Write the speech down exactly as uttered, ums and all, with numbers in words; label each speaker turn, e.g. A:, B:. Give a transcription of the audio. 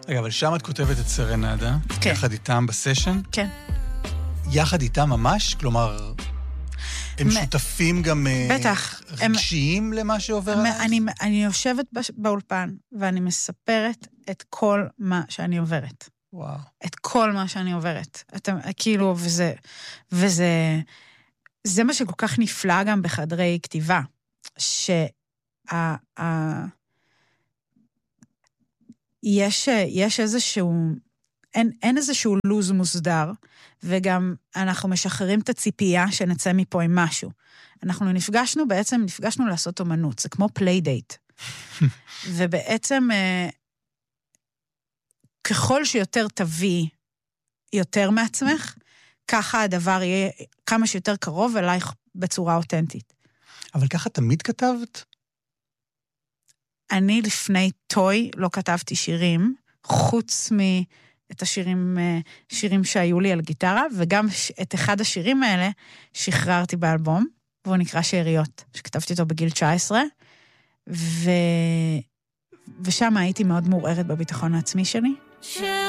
A: רגע, אבל שם את כותבת את סרנדה,
B: כן.
A: יחד איתם בסשן?
B: כן.
A: יחד איתם ממש? כלומר, הם
B: מ...
A: שותפים גם
B: בטח,
A: רגשיים הם... למה שעובר עליך?
B: אני, אני יושבת באולפן, ואני מספרת את כל מה שאני עוברת.
A: וואו. את
B: כל מה שאני עוברת. אתם, כאילו, וזה, וזה, זה מה שכל כך נפלא גם בחדרי כתיבה, שה, ה, יש, יש איזשהו, אין, אין איזשהו לוז מוסדר, וגם אנחנו משחררים את הציפייה שנצא מפה עם משהו. אנחנו נפגשנו, בעצם נפגשנו לעשות אומנות, זה כמו פליידייט. ובעצם, ככל שיותר תביא יותר מעצמך, ככה הדבר יהיה כמה שיותר קרוב אלייך בצורה אותנטית.
A: אבל ככה תמיד כתבת?
B: אני לפני טוי לא כתבתי שירים, חוץ מאת השירים שירים שהיו לי על גיטרה, וגם את אחד השירים האלה שחררתי באלבום, והוא נקרא שאריות, שכתבתי אותו בגיל תשע עשרה, ו... ושם הייתי מאוד מעורערת בביטחון העצמי שלי.